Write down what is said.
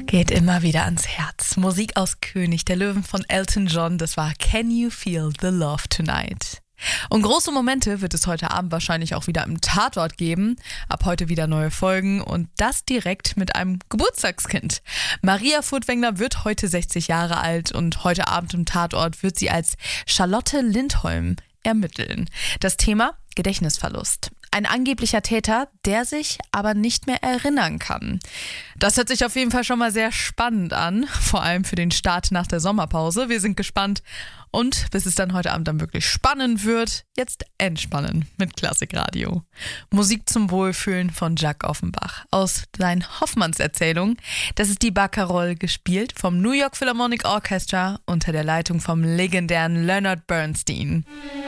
Geht immer wieder ans Herz. Musik aus König der Löwen von Elton John, das war Can You Feel the Love Tonight? Und große Momente wird es heute Abend wahrscheinlich auch wieder im Tatort geben. Ab heute wieder neue Folgen und das direkt mit einem Geburtstagskind. Maria Furtwängler wird heute 60 Jahre alt und heute Abend im Tatort wird sie als Charlotte Lindholm ermitteln. Das Thema: Gedächtnisverlust. Ein angeblicher Täter, der sich aber nicht mehr erinnern kann. Das hört sich auf jeden Fall schon mal sehr spannend an, vor allem für den Start nach der Sommerpause. Wir sind gespannt und bis es dann heute Abend dann wirklich spannend wird, jetzt entspannen mit Klassikradio. Musik zum Wohlfühlen von Jacques Offenbach aus seinen Hoffmanns-Erzählungen. Das ist die Barcarolle, gespielt vom New York Philharmonic Orchestra unter der Leitung vom legendären Leonard Bernstein.